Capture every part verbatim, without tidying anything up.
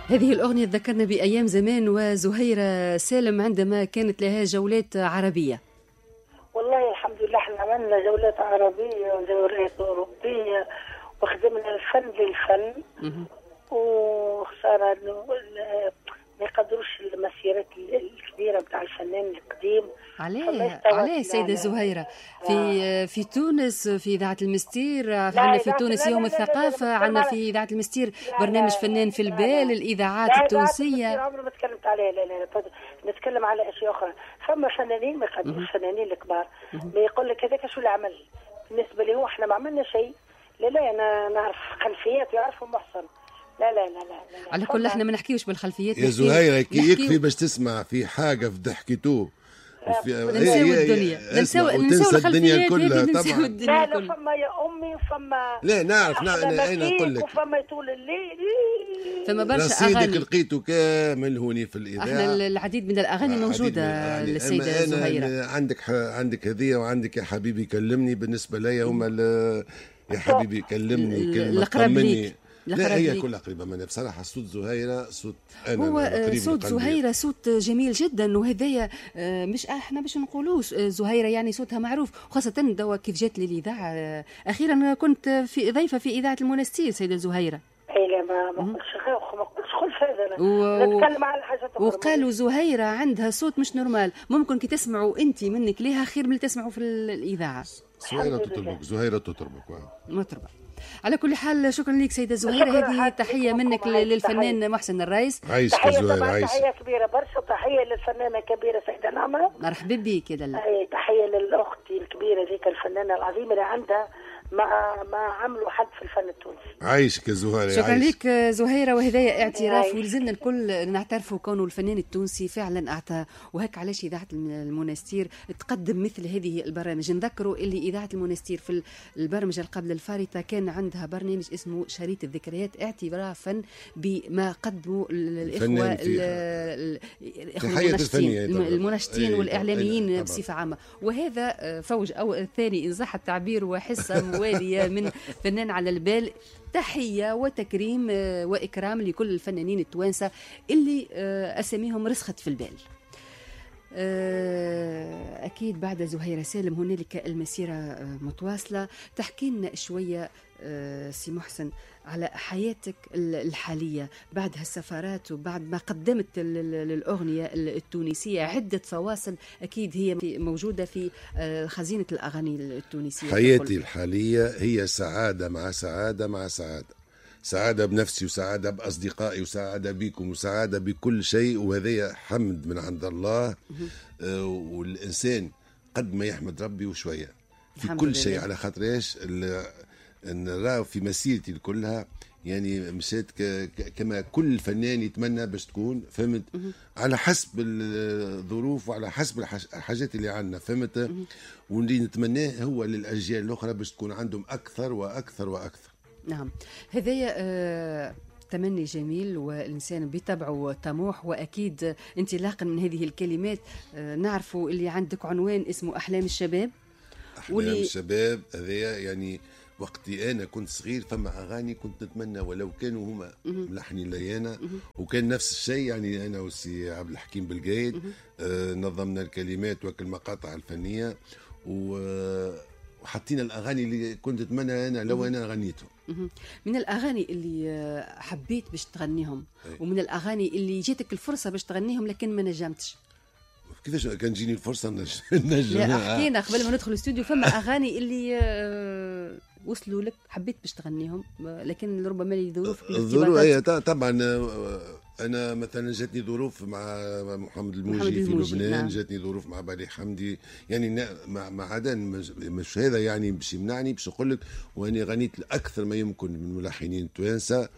هذه الأغنية تذكرنا بأيام زمان وزهيرة سالم عندما كانت لها جولات عربية. والله الحمد لله احنا عملنا جولات عربية وجولات أوروبية وخدمنا الفن للفن، وخسارة انه ما يقدروش المسيرات الكبيرة بتاع الفنان القديم. عليه عليه سيدة زهيرة في آه. في تونس في إذاعة المستير عندنا في تونس لا لا يوم لا لا الثقافة، عندنا في إذاعة المستير برنامج فنان في البال، الإذاعات لا التونسية. لا عمري ما تكلمت عليها، لا لا لا نتكلم على أشياء أخرى. فما فنانين ما يقدروش، فنانين الكبار ما يقول لك هذاك شو اللي عمل بالنسبة لي، هو احنا ما عملنا شيء. لا لا أنا نعرف خلفيات ويعرفوا محسن. لا لا لا لا, لا. على كل احنا ما نحكيوش بالخلفيات يا زهيرة، يكفي باش تسمع في حاجة في ضحكتوه نساو الدنيا، نساو نساو الدنيا كلها طبعا. لا لا فما يا امي وفما لا نعرف انا انا نقول لك وفما طول الليل فما برشا اغاني رصيدك لقيته كامل هوني في الاذاعه. احنا العديد من الاغاني موجوده للسيده زهيره. عندك عندك هذه وعندك يا حبيبي كلمني. بالنسبه لي هما يا حبيبي كلمني كلمه طمني. لا هي كلها قريبة مني بصراحة. صوت زهيرة صوت أنا هو صوت زهيرة صوت جميل جدا، وهذايا مش احنا باش نقولوش زهيرة يعني صوتها معروف، وخاصة دوا كيف جات لي الإذاعة أخيرا كنت في ضيفة في إذاعة المنستير سيدة زهيرة. اي لا ما ما قلتش ما قلتش خلف هذا و... نتكلم على حاجات أخرى. وقالوا زهيرة عندها صوت مش نورمال، ممكن كي تسمعوا أنت منك ليها خير من تسمعوا في الإذاعة. زهيرة تطربك زهيرة تطربك مطربة. على كل حال شكرا لك سيدة زهيرة، هذه تحية منك للفنان محسن الرايس. عايش كزهيرة عايش. تحية كبيرة برشا، تحية للفنانة الكبيرة سيدة نعمة. مرحبا بك يا دلال. تحية للأخت الكبيرة ذيك الفنانة العظيمة اللي عندها ما ما عملوا حد في الفن التونسي. عايش كزهيرة. شكرا لك زهيرة، وهذايا اعتراف ولزمنا الكل نعترفوا كونه الفنان التونسي فعلا أعطى، وهك علاش إذاعة المنستير تقدم مثل هذه البرامج. نذكروا اللي إذاعة المنستير في البرمجة قبل الفارطة كان عندها برنامج اسمه شريط الذكريات اعترافا بما قدموا الإخوة الإخوة المناشطين والإعلاميين بصفة عامة، وهذا فوج أو الثاني إن صح التعبير وحصة موالية من فنان على البال. تحية وتكريم وإكرام لكل الفنانين التوانسة اللي أساميهم رسخت في البال. أكيد بعد زهيرة سالم هنالك المسيرة متواصلة. تحكي لنا شوية سي محسن على حياتك الحالية بعد هالسفرات وبعد ما قدمت للأغنية التونسية عدة فواصل، أكيد هي موجودة في خزينة الأغاني التونسية. حياتي الحالية هي سعادة مع سعادة مع سعادة، سعادة بنفسي وسعادة بأصدقائي وسعادة بكم وسعادة بكل شيء، وهذا حمد من عند الله. آه والإنسان قد ما يحمد ربي وشوية في كل شيء، على خاطر ايش ان راه في مسيرتي كلها يعني مشيت كما كل فنان يتمنى باش تكون، فهمت؟ على حسب الظروف وعلى حسب الحاجات اللي عندنا، فهمت؟ واللي نتمناه هو للأجيال الأخرى باش تكون عندهم أكثر وأكثر وأكثر. نعم، هذايا آه تمني جميل، والإنسان بطبعه طموح، وأكيد انطلاقا من هذه الكلمات آه نعرفوا اللي عندك عنوان اسمه أحلام الشباب. أحلام ولي... الشباب هذايا يعني وقتي أنا كنت صغير فما أغاني كنت نتمنى ولو كانوا هما ملحنين لي أنا، وكان نفس الشيء يعني أنا وسي عبد الحكيم بالقايد آه نظمنا الكلمات والمقاطع الفنية وحطينا الأغاني اللي كنت أتمنى أنا لو أنا غنيتهم. من الأغاني اللي حبيت باش تغنيهم ومن الأغاني اللي جاتك الفرصة باش تغنيهم لكن ما نجمتش، كيفاش كان تجيني الفرصة نجم؟ لا حكينا قبل ما ندخل الاستوديو فما أغاني اللي وصلوا لك حبيت باش تغنيهم لكن ربما لي ظروف الظروف طبعا. أنا مثلا جاتني ظروف مع محمد الموجي في لبنان، نعم. جاتني ظروف مع بالي حمدي، يعني مع عدا مش هذا يعني باش يمنعني باش نقول لك، وأنا غنيت أكثر ما يمكن من ملحنين التوانسة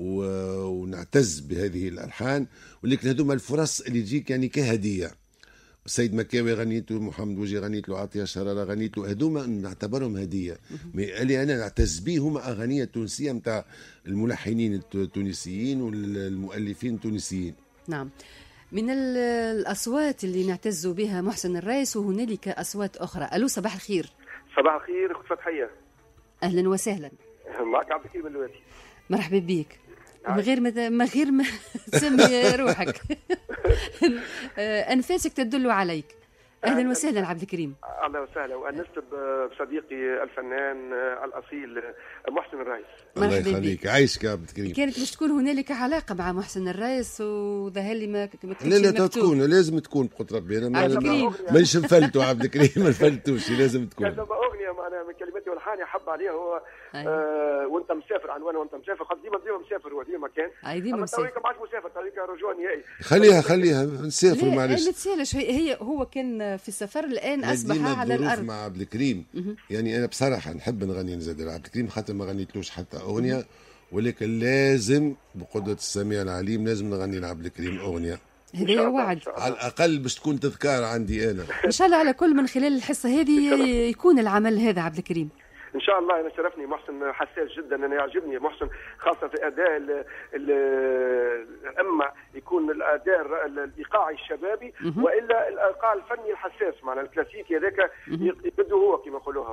ونعتز بهذه الألحان، ولكن هذوما الفرص اللي تجيك يعني كهدية. سيد مكاوي غنيت له، محمد وجي غنيت له، عطية شرارة غنيت له، هذوما نعتبرهم هدية. اللي أنا نعتز به هما أغنية تونسية متاع الملحنين التونسيين والمؤلفين التونسيين. نعم، من الأصوات اللي نعتز بها محسن الرايس، وهنالك أصوات أخرى. ألو صباح الخير. صباح الخير أخت فتحية. أهلا وسهلا. معك عبد الحكيم اللواتي. مرحبا بك. من غير ما من غير ما تسمي روحك. انفاسك تدل عليك. اهلا وسهلا عبد الكريم. اهلا وسهلا، وانست بصديقي الفنان الاصيل محسن الرايس. الله يخليك، عايشك يا عبد الكريم. كانت باش تكون هنالك علاقه مع محسن الرايس وظهر لي ما كنتش. لا لا تكون، لازم تكون بقدر ربي. انا ما مانيش نفلتوا عبد الكريم، ما نفلتوش، لازم تكون. كتب اغنيه معنا من كلماتي والحاني حب عليها هو. آه وانت مسافر، عنوانه وانت مسافر، خاطر ديما ديما مسافر، هو ديما كان. اي ديما مسافر. تويك ما عادش مسافر، تويك رجوع نهائي. خليها خليها نسافر معلش. لا نتسالش، هي هو كان في السفر، الان اصبح على الارض. مع عبد الكريم يعني انا بصراحه نحب نغني نزاد عبد الكريم، خاطر ما غنيتلوش حتى اغنيه، ولكن لازم بقدره السميع العليم لازم نغني لعبد الكريم اغنيه. هذا وعد على الاقل باش تكون تذكار عندي انا. ان شاء الله على كل من خلال الحصه هذه يكون العمل هذا عبد الكريم. ان شاء الله. انا شرفني محسن، حساس جدا، انا يعجبني محسن خاصه في اداء اما يكون الاداء الايقاعي الشبابي والا الايقاع الفني الحساس، معناها الكلاسيكي هذاك بده هو كما نقولوها.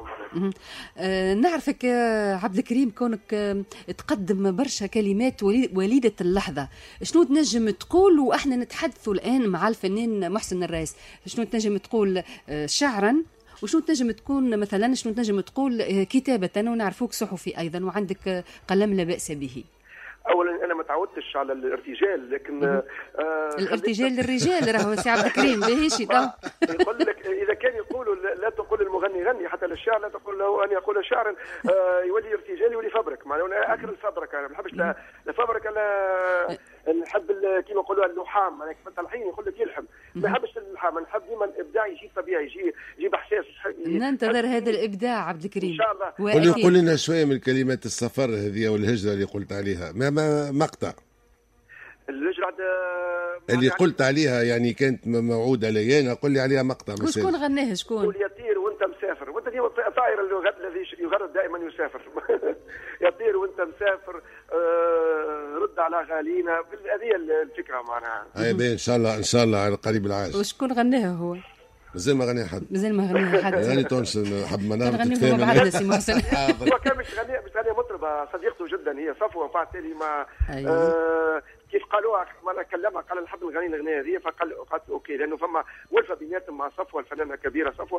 أه نعرفك عبد الكريم كونك تقدم برشا كلمات وليده اللحظه، شنو تنجم تقول واحنا نتحدثوا الان مع الفنان محسن الرايس؟ شنو تنجم تقول شعرا، وشنو تنجم تكون مثلا، شنو تنجم تقول كتابة؟ ونعرفوك صحفي أيضا وعندك قلم لا بأس به. اولا انا ما تعودتش على الارتجال، لكن آه الارتجال للرجال راهو سي عبد الكريم باهيش يقول لك اذا كان يقولوا لا تقول المغني غني، حتى للشاعر لا تقول له ان يقول شعرا آه يولي ارتجال، يولي فبرك. معناها انا اكل الفبرك، انا ما نحبش لا فبرك، لا نحب كيما نقولوا اللحام. انا كيف الحين يقول لك يلحم، ما نحبش اللحام، نحب ديما الابداع يجي طبيعي، يجي يجي باحساس. ننتظر هذا الابداع عبد الكريم ان شاء الله. قل قل لنا شويه من كلمات السفر هذه والهجره اللي قلت عليها، ما ما مقطع الهجره اللي قلت عليها، يعني كانت موعوده لي انا، قل لي عليها مقطع مثلا. شكون غناها؟ شكون؟ قول يطير وانت مسافر، وانت ديما طائر الذي يغرد دائما يسافر. يطير وانت مسافر، آه رد على غالينا، هذه الفكره معناها. اي بين ان شاء الله ان شاء الله على القريب العاجل. وشكون غناها هو؟ مازال ما غنيها حد. مازال ما غنيها حد. غني تونس حب منام تتفاهم مع بعضنا سي محسن. هو كان مش غني مش غني مطربه صديقته جدا هي صفوه، فبالتالي ما آه كيف قالوها وانا كلمها قال نحب نغني الاغنيه هذه، فقال قالت اوكي، لانه فما ولفه بيناتهم مع صفوه الفنانه الكبيره صفوه،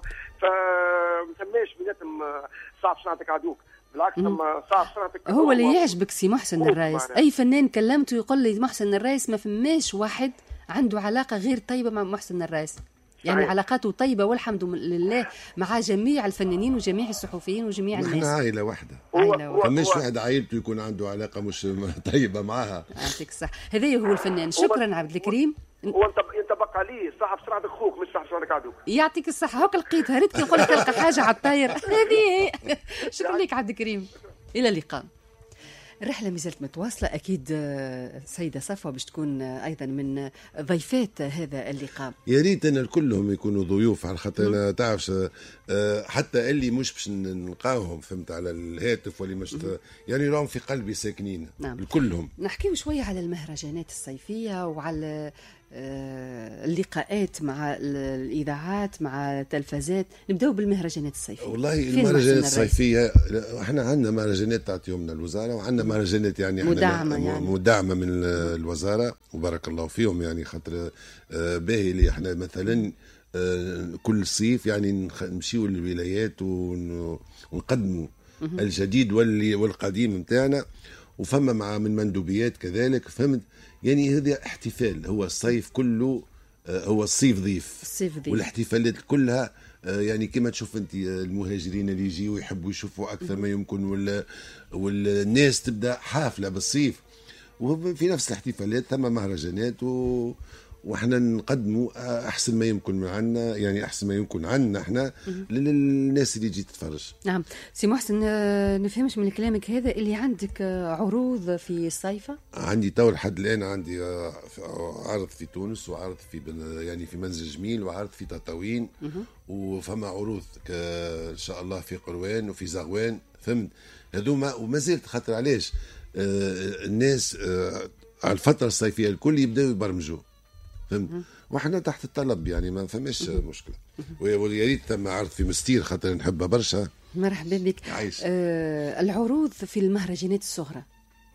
فما سماش بيناتهم صعب صنعتك عدوك، بالعكس لما صعب صنعتك. هو اللي يعجبك سي محسن الرايس، اي فنان كلمته يقول لي محسن الرايس ما فماش واحد عنده علاقه غير طيبه مع محسن الرايس، يعني صحيح. علاقاته طيبة والحمد لله مع جميع الفنانين وجميع الصحفيين وجميع الناس. احنا عائلة واحدة، عائلة واحدة. فماش واحد عائلته يكون عنده علاقة مش طيبة معها. يعطيك الصح، هذا هو الفنان. شكرا عبد الكريم. وانت ينطبق عليه صاحب صنعتك اخوك مش صاحب صنعتك عدوك. يعطيك الصحة، هاك لقيتها، ريت كي نقول لك تلقى حاجة على الطاير. هذه شكرا لك عبد الكريم، إلى اللقاء. الرحلة مازالت متواصلة، أكيد سيدة صفوة باش تكون أيضا من ضيفات هذا اللقاء. يا ريت أنا كلهم يكونوا ضيوف، على خاطر أنا تعرفش حتى اللي مش باش نلقاهم فهمت على الهاتف واللي مش يعني راهم في قلبي ساكنين. نعم. كلهم. نحكيو شوية على المهرجانات الصيفية وعلى اللقاءات مع الإذاعات مع التلفزات. نبداو بالمهرجانات الصيفية. والله المهرجانات الصيفية احنا عندنا مهرجانات تعطيهم لنا الوزارة، وعندنا مهرجانات يعني مدعمة يعني مدعمة من الوزارة وبارك الله فيهم، يعني خاطر باهي اللي احنا مثلا كل صيف يعني نمشيو للولايات ونقدموا الجديد والقديم نتاعنا، وفما مع من مندوبيات كذلك فهمت، يعني هذا احتفال، هو الصيف كله هو الصيف ضيف، الصيف ضيف، والاحتفالات كلها يعني كما تشوف انت المهاجرين اللي يجيوا يحبوا يشوفوا اكثر ما يمكن، ولا والناس تبدا حافله بالصيف، وفي نفس الاحتفالات ثم مهرجانات و واحنا نقدموا احسن ما يمكن من عنا، يعني احسن ما يمكن عنا احنا للناس اللي تجي تتفرج. نعم سي محسن، نفهمش من كلامك هذا اللي عندك عروض في الصيفه؟ عندي تو لحد الان عندي عرض في تونس، وعرض في يعني في منزل جميل، وعرض في تطاوين، وفما عروض ان شاء الله في قروان وفي زغوان فهمت هذوما، وما زلت خاطر علاش الناس على الفتره الصيفيه الكل يبداو يبرمجوا فهمت، واحنا تحت الطلب يعني ما فماش مشكله، ويا ريت ثم عرض في مستير خاطر نحبها برشا. مرحبا بك. آه العروض في المهرجانات الصغرى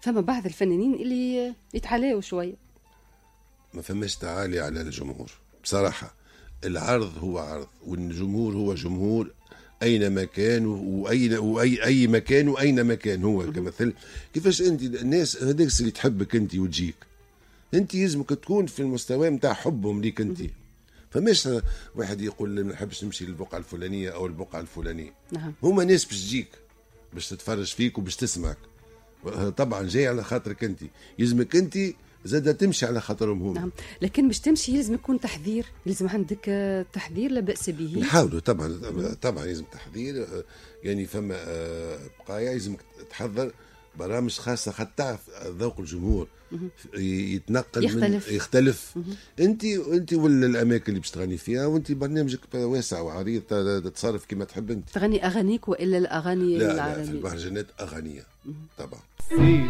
فما بعض الفنانين اللي يتعالاوا شويه. ما فماش تعالي على الجمهور بصراحه، العرض هو عرض والجمهور هو جمهور اينما كان واين واي اي مكان واينما كان. هو كمثل كيفاش انت الناس هذاك اللي تحبك انت وتجيك، انت يلزمك تكون في المستوى نتاع حبهم ليك انت. فماش واحد يقول ما نحبش نمشي للبقعه الفلانيه او البقعه الفلانيه. نعم. هما ناس باش تجيك باش تتفرج فيك وباش تسمعك، طبعا جاي على خاطرك انت، يلزمك انت زاد تمشي على خاطرهم هما. نعم، لكن باش تمشي يلزم يكون تحذير، يلزم عندك تحذير لا بأس به. نحاولوا طبعا طبعا لازم تحذير، يعني فما بقايا لازم تحضر برامج خاصه خاطر تعرف ذوق الجمهور يتنقل يختلف من يختلف. انت انت ولا الاماكن اللي باش تغني فيها، وانت برنامجك واسع وعريض تتصرف كما تحب انت. تغني اغانيك والا الاغاني لا العربيه؟ لا في المهرجانات اغانيه طبعا.